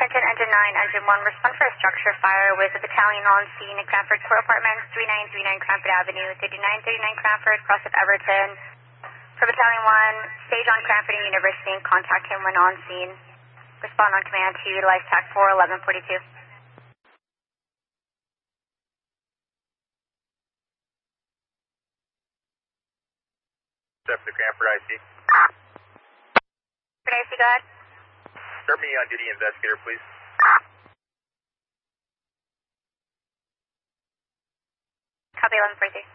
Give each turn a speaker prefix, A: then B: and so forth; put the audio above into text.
A: Scranton, Engine 9, Engine 1, respond for a structure fire with a battalion on scene at Cranford Court Apartments, 3939 Cranford Avenue, 3939 Cranford, cross of Everton. For Battalion 1, stage on Cranford and University and contact him when on scene. Respond on command to utilize TAC 41142.
B: Step to Cranford IC.
A: Cranford IC, go ahead.
B: Start me on duty investigator, please.
A: Copy 1143.